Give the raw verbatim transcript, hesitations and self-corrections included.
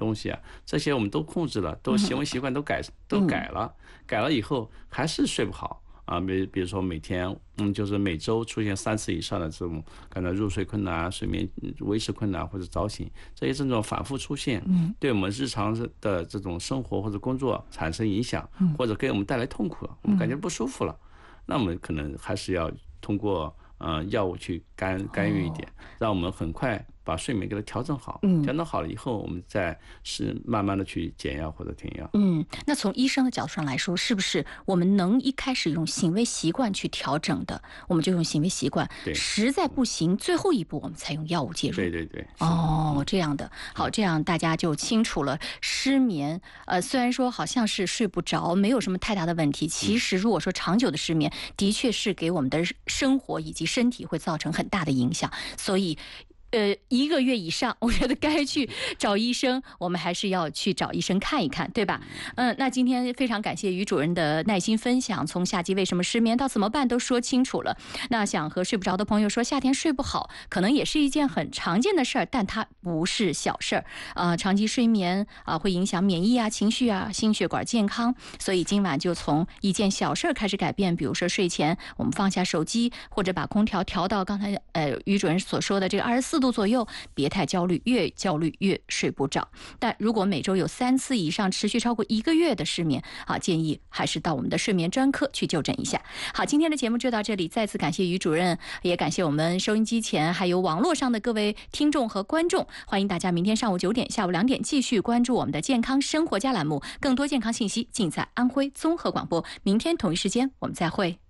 东西啊，这些我们都控制了，都行为习惯都改都改了，改了以后还是睡不好。啊，比比如说每天，嗯，就是每周出现三次以上的这种可能入睡困难、睡眠维持困难或者早醒，这些症状反复出现，嗯，对我们日常的这种生活或者工作产生影响，或者给我们带来痛苦，我们感觉不舒服了，那我们可能还是要通过呃药物去干干预一点，让我们很快把睡眠给它调整好，嗯，调整好了以后，我们再是慢慢的去减药或者停药。 嗯，那从医生的角度上来说，是不是我们能一开始用行为习惯去调整的，我们就用行为习惯，实在不行，最后一步我们才用药物介入。 对对对。 哦，这样的，好，这样大家就清楚了。失眠，呃，虽然说好像是睡不着，没有什么太大的问题，其实如果说长久的失眠，的确是给我们的生活以及身体会造成很大的影响，所以。呃，一个月以上，我觉得该去找医生，我们还是要去找医生看一看，对吧？嗯，那今天非常感谢于主任的耐心分享，从夏季为什么失眠到怎么办都说清楚了。那想和睡不着的朋友说，夏天睡不好，可能也是一件很常见的事儿，但它不是小事儿啊、呃。长期睡眠啊、呃，会影响免疫啊、情绪啊、心血管健康，所以今晚就从一件小事儿开始改变，比如说睡前我们放下手机，或者把空调调到刚才呃于主任所说的这个二十四度左右，别太焦虑，越焦虑越睡不着。但如果每周有三次以上持续超过一个月的失眠啊，建议还是到我们的睡眠专科去就诊一下。好，今天的节目就到这里，再次感谢于主任，也感谢我们收音机前还有网络上的各位听众和观众。欢迎大家明天上午九点、下午两点继续关注我们的健康生活家栏目，更多健康信息尽在安徽综合广播。明天同一时间我们再会。